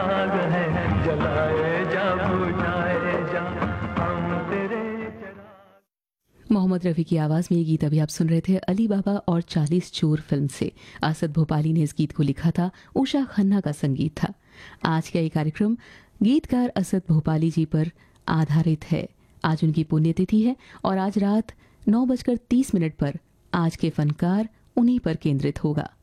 चिराग है, जलाए जा बुझाए जा हम तेरे चिराग। मोहम्मद रफ़ी की आवाज़ में ये गीत अभी आप सुन रहे थे अली बाबा और 40 चोर फिल्म से। असद भोपाली ने इस गीत को लिखा था, उषा खन्ना का संगीत था। आज का ये कार्यक्रम गीतकार असद भोपाली जी पर आधारित है। आज उनकी पुण्यतिथि है और आज रात 9:30 पर आज के फनकार उन्हीं पर केंद्रित होगा।